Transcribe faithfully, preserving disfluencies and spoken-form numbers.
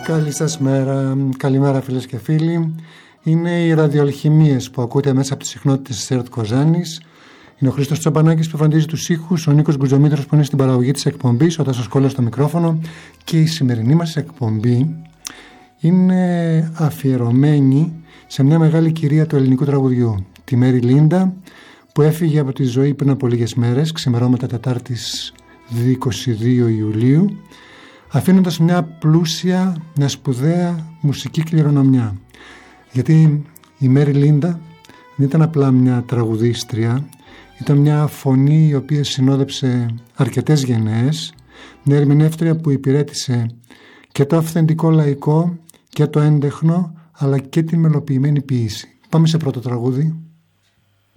Καλή σας μέρα, καλημέρα φίλες και φίλοι. Είναι οι ραδιοαλχημίες που ακούτε μέσα από τις συχνότητες της ΕΡΤ Κοζάνης. Είναι ο Χρήστος Τσαπανάκης που φροντίζει τους ήχους, ο Νίκος Γκουτζομήτρος που είναι στην παραγωγή της εκπομπής, ο Τάσος Κόλλας στο μικρόφωνο. Και η σημερινή μας εκπομπή είναι αφιερωμένη σε μια μεγάλη κυρία του ελληνικού τραγουδιού, τη Μέρι Λίντα, που έφυγε από τη ζωή πριν από λίγες μέρες, ξημερώματα Τετάρτης είκοσι δύο Ιουλίου, αφήνοντας μια πλούσια, μια σπουδαία μουσική κληρονομιά. Γιατί η Μέρι Λίντα δεν ήταν απλά μια τραγουδίστρια, ήταν μια φωνή η οποία συνόδεψε αρκετές γενναίες, μια ερμηνεύτρια που υπηρέτησε και το αυθεντικό λαϊκό και το έντεχνο, αλλά και τη μελοποιημένη ποίηση. Πάμε σε πρώτο τραγούδι.